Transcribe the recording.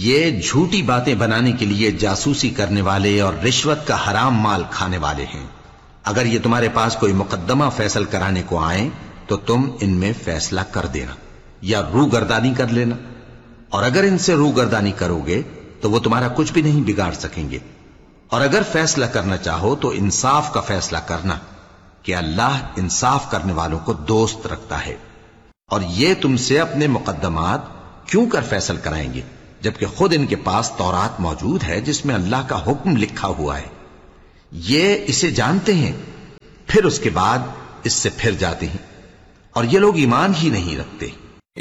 ये झूठी बातें बनाने के लिए जासूसी करने वाले और रिश्वत का हराम माल खाने वाले हैं। अगर ये तुम्हारे पास कोई मुकद्दमा फैसल कराने को आए तो तुम इनमें फैसला कर देना या रूगर्दानी कर लेना, और अगर इनसे रूगर्दानी करोगे तो वो तुम्हारा कुछ भी नहीं बिगाड़ सकेंगे। और अगर फैसला करना चाहो तो इंसाफ का फैसला करना कि अल्लाह इंसाफ करने वालों को दोस्त रखता है। और ये तुमसे अपने मुकद्दमात क्यों कर फैसल कराएंगे जबकि खुद इनके पास तौरात मौजूद है जिसमें अल्लाह का हुक्म लिखा हुआ है। ये इसे जानते हैं, फिर उसके बाद इससे फिर जाते हैं, और ये लोग ईमान ही नहीं रखते।